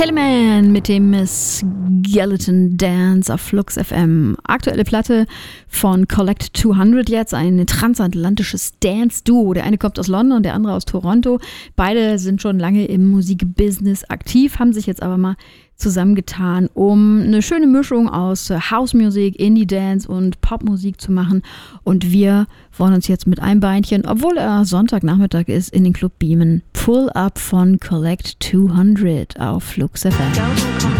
Teleman mit dem Skeleton Dance auf Flux FM. Aktuelle Platte von Collect 200 jetzt, ein transatlantisches Dance-Duo. Der eine kommt aus London, der andere aus Toronto. Beide sind schon lange im Musikbusiness aktiv, haben sich jetzt aber mal zusammengetan, um eine schöne Mischung aus House-Musik, Indie-Dance und Popmusik zu machen. Und wir wollen uns jetzt mit einem Beinchen, obwohl er Sonntagnachmittag ist, in den Club beamen. Pull Up von Collect 200 auf Flux FM.